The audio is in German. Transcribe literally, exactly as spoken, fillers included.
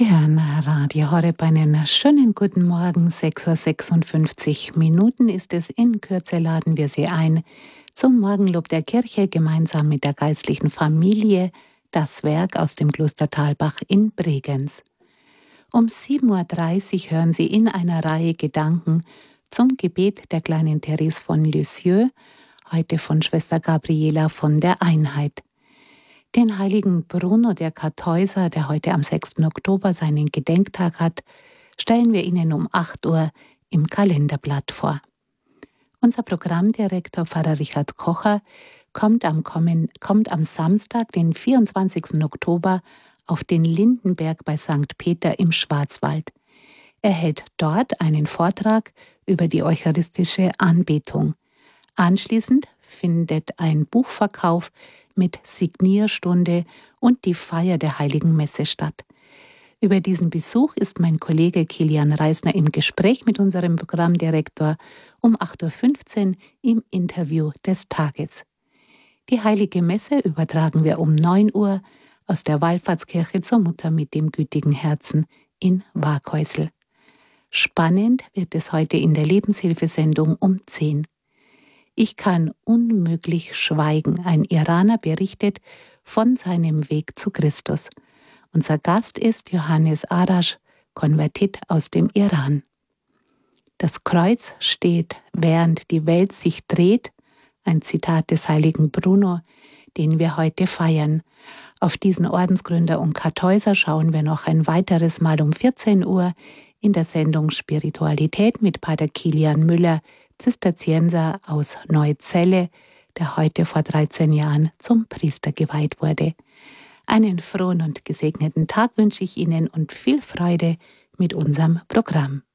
Sie hören Radio Horeb, einen schönen guten Morgen. sechs Uhr sechsundfünfzig Minuten ist es. In Kürze laden wir Sie ein zum Morgenlob der Kirche gemeinsam mit der geistlichen Familie, das Werk aus dem Kloster Thalbach in Bregenz. Um sieben Uhr dreißig hören Sie in einer Reihe Gedanken zum Gebet der kleinen Therese von Lisieux, heute von Schwester Gabriela von der Einheit. Den heiligen Bruno der Kartäuser, der heute am sechsten Oktober seinen Gedenktag hat, stellen wir Ihnen um acht Uhr im Kalenderblatt vor. Unser Programmdirektor Pfarrer Richard Kocher kommt am, kommen, kommt am Samstag, den vierundzwanzigsten Oktober, auf den Lindenberg bei Sankt Peter im Schwarzwald. Er hält dort einen Vortrag über die eucharistische Anbetung. Anschließend findet ein Buchverkauf mit Signierstunde und die Feier der Heiligen Messe statt. Über diesen Besuch ist mein Kollege Kilian Reisner im Gespräch mit unserem Programmdirektor um acht Uhr fünfzehn im Interview des Tages. Die Heilige Messe übertragen wir um neun Uhr aus der Wallfahrtskirche zur Mutter mit dem gütigen Herzen in Waaghäusl. Spannend wird es heute in der Lebenshilfesendung um zehn. Ich kann unmöglich schweigen. Ein Iraner berichtet von seinem Weg zu Christus. Unser Gast ist Johannes Arash, Konvertit aus dem Iran. Das Kreuz steht, während die Welt sich dreht, ein Zitat des heiligen Bruno, den wir heute feiern. Auf diesen Ordensgründer und Kartäuser schauen wir noch ein weiteres Mal um vierzehn Uhr in der Sendung Spiritualität mit Pater Kilian Müller, Zisterzienser aus Neuzelle, der heute vor dreizehn Jahren zum Priester geweiht wurde. Einen frohen und gesegneten Tag wünsche ich Ihnen und viel Freude mit unserem Programm.